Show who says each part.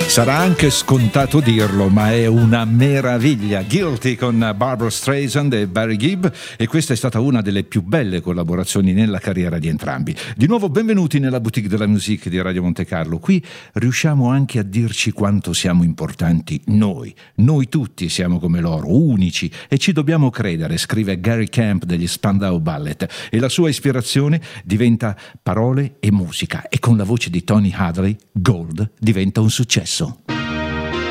Speaker 1: Sarà anche scontato dirlo, ma è una meraviglia. Guilty con Barbra Streisand e Barry Gibb, e questa è stata una delle più belle collaborazioni nella carriera di entrambi. Di nuovo benvenuti nella boutique della musique di Radio Monte Carlo. Qui riusciamo anche a dirci quanto siamo importanti noi. Noi tutti siamo come loro, unici, e ci dobbiamo credere, scrive Gary Camp degli Spandau Ballet, e la sua ispirazione diventa parole e musica, e con la voce di Tony Hadley, Gold diventa un successo.